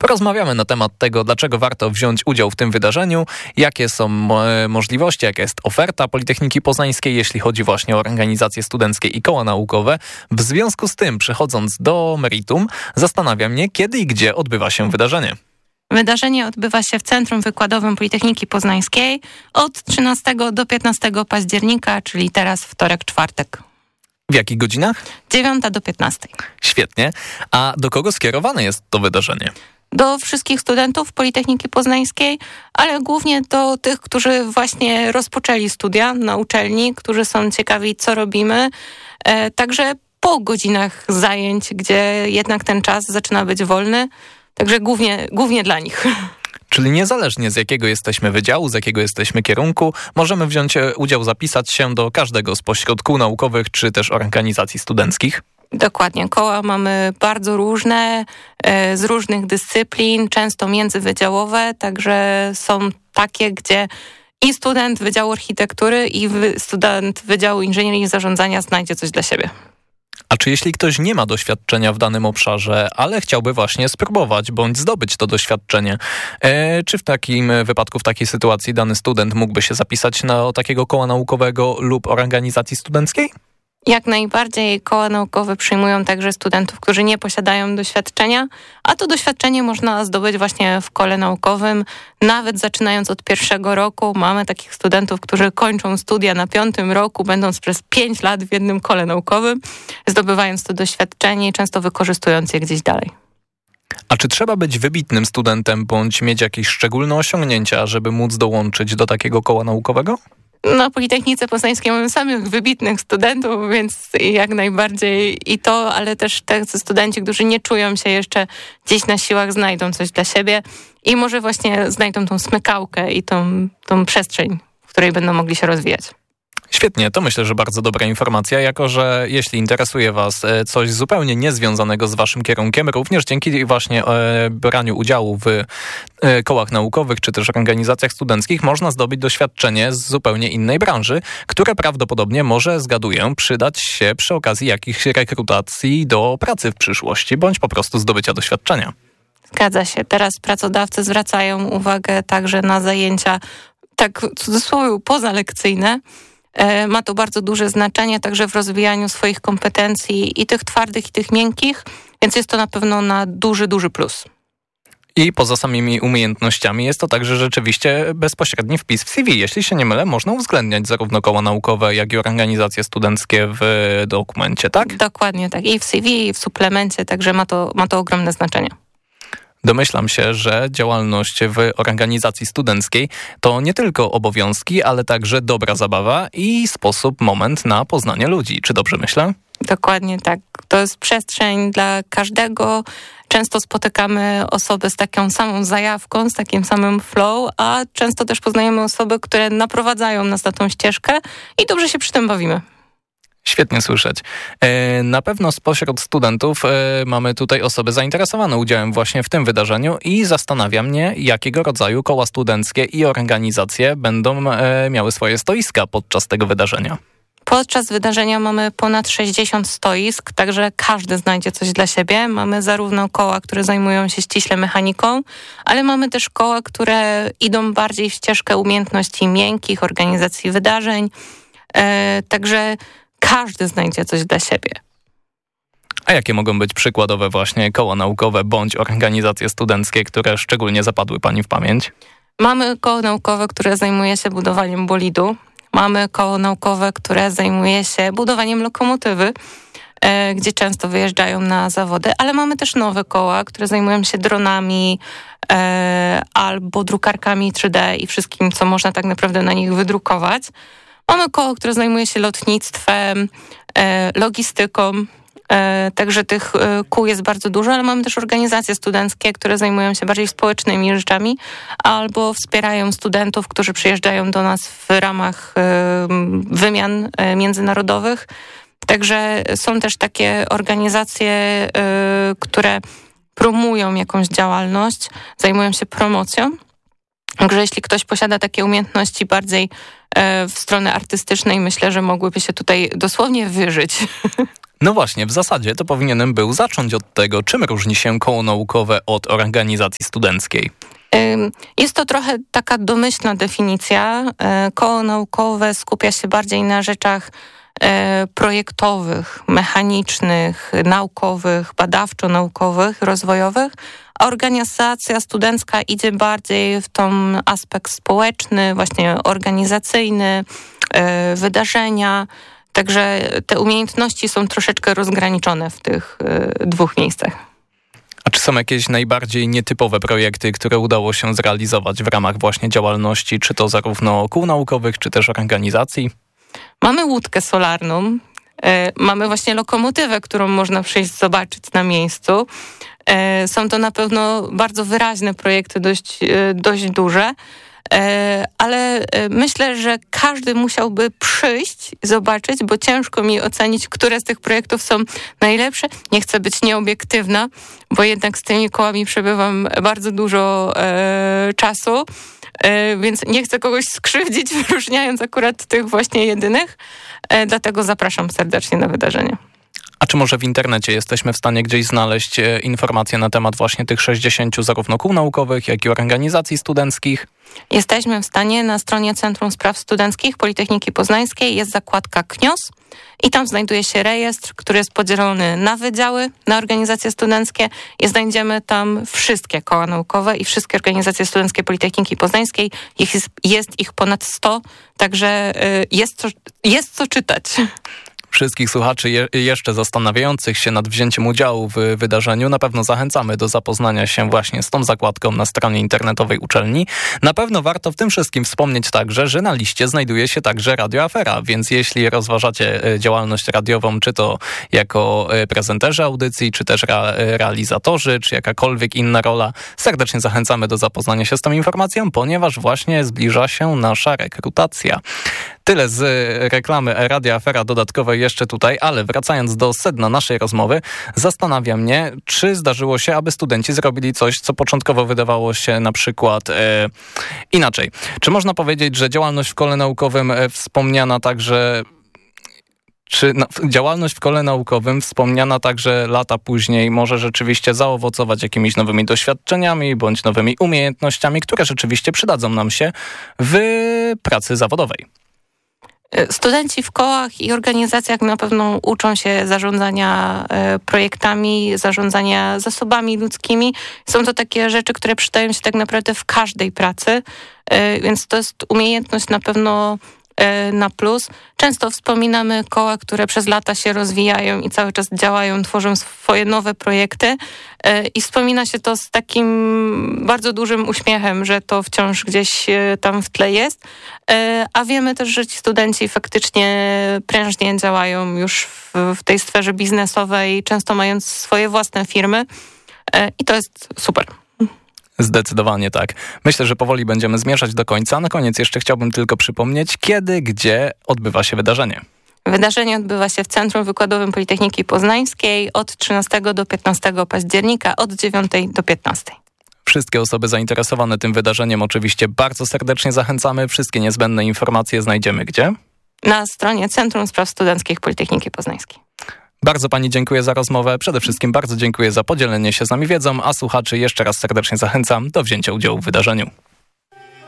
Porozmawiamy na temat tego, dlaczego warto wziąć udział w tym wydarzeniu, jakie są możliwości, jaka jest oferta Politechniki Poznańskiej, jeśli chodzi właśnie o organizacje studenckie i koła naukowe. W związku z tym, przechodząc do meritum, zastanawia mnie, kiedy i gdzie odbywa się wydarzenie. Wydarzenie odbywa się w Centrum Wykładowym Politechniki Poznańskiej od 13 do 15 października, czyli teraz wtorek, czwartek. W jakich godzinach? 9 do 15. Świetnie. A do kogo skierowane jest to wydarzenie? Do wszystkich studentów Politechniki Poznańskiej, ale głównie do tych, którzy właśnie rozpoczęli studia na uczelni, którzy są ciekawi, co robimy. Także po godzinach zajęć, gdzie jednak ten czas zaczyna być wolny. Także głównie dla nich. Czyli niezależnie z jakiego jesteśmy wydziału, z jakiego jesteśmy kierunku, możemy wziąć udział, zapisać się do każdego z pośrodków naukowych czy też organizacji studenckich? Dokładnie. Koła mamy bardzo różne, z różnych dyscyplin, często międzywydziałowe, także są takie, gdzie i student Wydziału Architektury i student Wydziału Inżynierii i Zarządzania znajdzie coś dla siebie. A czy jeśli ktoś nie ma doświadczenia w danym obszarze, ale chciałby właśnie spróbować bądź zdobyć to doświadczenie, czy w takim wypadku, w takiej sytuacji dany student mógłby się zapisać do takiego koła naukowego lub organizacji studenckiej? Jak najbardziej koła naukowe przyjmują także studentów, którzy nie posiadają doświadczenia, a to doświadczenie można zdobyć właśnie w kole naukowym. Nawet zaczynając od pierwszego roku mamy takich studentów, którzy kończą studia na 5. roku, będąc przez 5 lat w jednym kole naukowym, zdobywając to doświadczenie i często wykorzystując je gdzieś dalej. A czy trzeba być wybitnym studentem bądź mieć jakieś szczególne osiągnięcia, żeby móc dołączyć do takiego koła naukowego? Na Politechnice Poznańskiej mamy samych wybitnych studentów, więc jak najbardziej i to, ale też tacy studenci, którzy nie czują się jeszcze gdzieś na siłach, znajdą coś dla siebie i może właśnie znajdą tą smykałkę i tą przestrzeń, w której będą mogli się rozwijać. Świetnie, to myślę, że bardzo dobra informacja, jako że jeśli interesuje Was coś zupełnie niezwiązanego z Waszym kierunkiem, również dzięki właśnie braniu udziału w kołach naukowych czy też organizacjach studenckich można zdobyć doświadczenie z zupełnie innej branży, które prawdopodobnie może, zgaduję, przydać się przy okazji jakichś rekrutacji do pracy w przyszłości, bądź po prostu zdobycia doświadczenia. Zgadza się. Teraz pracodawcy zwracają uwagę także na zajęcia, tak w cudzysłowie, pozalekcyjne. Ma to bardzo duże znaczenie także w rozwijaniu swoich kompetencji i tych twardych, i tych miękkich, więc jest to na pewno na duży plus. I poza samymi umiejętnościami jest to także rzeczywiście bezpośredni wpis w CV. Jeśli się nie mylę, można uwzględniać zarówno koła naukowe, jak i organizacje studenckie w dokumencie, tak? Dokładnie tak. I w CV, i w suplemencie, także ma to ogromne znaczenie. Domyślam się, że działalność w organizacji studenckiej to nie tylko obowiązki, ale także dobra zabawa i moment na poznanie ludzi. Czy dobrze myślę? Dokładnie tak. To jest przestrzeń dla każdego. Często spotykamy osoby z taką samą zajawką, z takim samym flow, a często też poznajemy osoby, które naprowadzają nas na tą ścieżkę i dobrze się przy tym bawimy. Świetnie słyszeć. Na pewno spośród studentów mamy tutaj osoby zainteresowane udziałem właśnie w tym wydarzeniu i zastanawia mnie, jakiego rodzaju koła studenckie i organizacje będą miały swoje stoiska podczas tego wydarzenia. Podczas wydarzenia mamy ponad 60 stoisk, także każdy znajdzie coś dla siebie. Mamy zarówno koła, które zajmują się ściśle mechaniką, ale mamy też koła, które idą bardziej w ścieżkę umiejętności miękkich, organizacji wydarzeń. Także każdy znajdzie coś dla siebie. A jakie mogą być przykładowe właśnie koła naukowe bądź organizacje studenckie, które szczególnie zapadły Pani w pamięć? Mamy koło naukowe, które zajmuje się budowaniem bolidu. Mamy koło naukowe, które zajmuje się budowaniem lokomotywy, gdzie często wyjeżdżają na zawody, ale mamy też nowe koła, które zajmują się dronami albo drukarkami 3D i wszystkim, co można tak naprawdę na nich wydrukować. Mamy koło, które zajmuje się lotnictwem, logistyką, także tych kół jest bardzo dużo, ale mamy też organizacje studenckie, które zajmują się bardziej społecznymi rzeczami albo wspierają studentów, którzy przyjeżdżają do nas w ramach wymian międzynarodowych. Także są też takie organizacje, które promują jakąś działalność, zajmują się promocją. Także jeśli ktoś posiada takie umiejętności bardziej w stronę artystycznej, myślę, że mogłyby się tutaj dosłownie wyżyć. No właśnie, w zasadzie to powinienem był zacząć od tego, czym różni się koło naukowe od organizacji studenckiej. Jest to trochę taka domyślna definicja. Koło naukowe skupia się bardziej na rzeczach projektowych, mechanicznych, naukowych, badawczo-naukowych, rozwojowych, a organizacja studencka idzie bardziej w ten aspekt społeczny, właśnie organizacyjny, wydarzenia. Także te umiejętności są troszeczkę rozgraniczone w tych dwóch miejscach. A czy są jakieś najbardziej nietypowe projekty, które udało się zrealizować w ramach właśnie działalności, czy to zarówno kół naukowych, czy też organizacji? Mamy łódkę solarną, mamy właśnie lokomotywę, którą można przyjść zobaczyć na miejscu. Są to na pewno bardzo wyraźne projekty, dość duże, ale myślę, że każdy musiałby przyjść, zobaczyć, bo ciężko mi ocenić, które z tych projektów są najlepsze. Nie chcę być nieobiektywna, bo jednak z tymi kołami przebywam bardzo dużo czasu, więc nie chcę kogoś skrzywdzić, wyróżniając akurat tych właśnie jedynych, dlatego zapraszam serdecznie na wydarzenie. A czy może w internecie jesteśmy w stanie gdzieś znaleźć informacje na temat właśnie tych 60 zarówno kół naukowych, jak i organizacji studenckich? Jesteśmy w stanie. Na stronie Centrum Spraw Studenckich Politechniki Poznańskiej jest zakładka KNIOS i tam znajduje się rejestr, który jest podzielony na wydziały, na organizacje studenckie i znajdziemy tam wszystkie koła naukowe i wszystkie organizacje studenckie Politechniki Poznańskiej. Jest ich ponad 100, także jest co czytać. Wszystkich słuchaczy jeszcze zastanawiających się nad wzięciem udziału w wydarzeniu na pewno zachęcamy do zapoznania się właśnie z tą zakładką na stronie internetowej uczelni. Na pewno warto w tym wszystkim wspomnieć także, że na liście znajduje się także Radio Afera, więc jeśli rozważacie działalność radiową, czy to jako prezenterzy audycji, czy też realizatorzy, czy jakakolwiek inna rola, serdecznie zachęcamy do zapoznania się z tą informacją, ponieważ właśnie zbliża się nasza rekrutacja. Tyle z reklamy Radio Afera dodatkowej jeszcze tutaj, ale wracając do sedna naszej rozmowy, zastanawia mnie, czy zdarzyło się, aby studenci zrobili coś, co początkowo wydawało się na przykład inaczej. Czy można powiedzieć, że działalność w kole naukowym wspomniana także... działalność w kole naukowym wspomniana także lata później może rzeczywiście zaowocować jakimiś nowymi doświadczeniami bądź nowymi umiejętnościami, które rzeczywiście przydadzą nam się w pracy zawodowej? Studenci w kołach i organizacjach na pewno uczą się zarządzania projektami, zarządzania zasobami ludzkimi. Są to takie rzeczy, które przydają się tak naprawdę w każdej pracy, więc to jest umiejętność na pewno na plus. Często wspominamy koła, które przez lata się rozwijają i cały czas działają, tworzą swoje nowe projekty i wspomina się to z takim bardzo dużym uśmiechem, że to wciąż gdzieś tam w tle jest, a wiemy też, że ci studenci faktycznie prężnie działają już w tej sferze biznesowej, często mając swoje własne firmy i to jest super. Zdecydowanie tak. Myślę, że powoli będziemy zmierzać do końca. Na koniec jeszcze chciałbym tylko przypomnieć, kiedy, gdzie odbywa się wydarzenie. Wydarzenie odbywa się w Centrum Wykładowym Politechniki Poznańskiej od 13 do 15 października, od 9 do 15. Wszystkie osoby zainteresowane tym wydarzeniem oczywiście bardzo serdecznie zachęcamy. Wszystkie niezbędne informacje znajdziemy gdzie? Na stronie Centrum Spraw Studenckich Politechniki Poznańskiej. Bardzo pani dziękuję za rozmowę. Przede wszystkim bardzo dziękuję za podzielenie się z nami wiedzą, a słuchaczy jeszcze raz serdecznie zachęcam do wzięcia udziału w wydarzeniu.